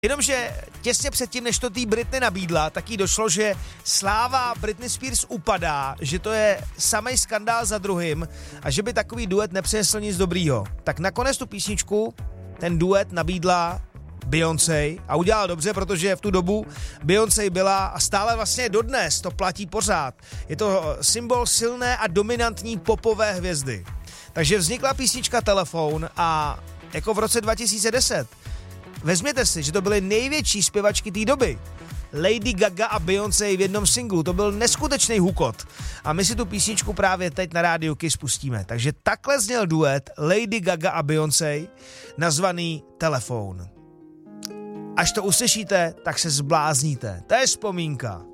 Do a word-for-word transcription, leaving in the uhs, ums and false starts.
Jenomže těsně předtím, než to tý Britney nabídla, tak jí došlo, že sláva Britney Spears upadá, že to je samej skandál za druhým a že by takový duet nepřinesl nic dobrýho. Tak nakonec tu písničku, ten duet nabídla Beyoncé a udělala dobře, protože v tu dobu Beyoncé byla a stále vlastně dodnes to platí pořád. Je to symbol silné a dominantní popové hvězdy. Takže vznikla písnička Telephone a jako v roce dva tisíce deset. Vezměte si, že to byly největší zpěvačky té doby. Lady Gaga a Beyoncé v jednom singlu, to byl neskutečný hukot. A my si tu písničku právě teď na rádiu Kiss pustíme. Takže takhle zněl duet Lady Gaga a Beyoncé, nazvaný Telephone. Až to uslyšíte, tak se zblázníte. To je vzpomínka.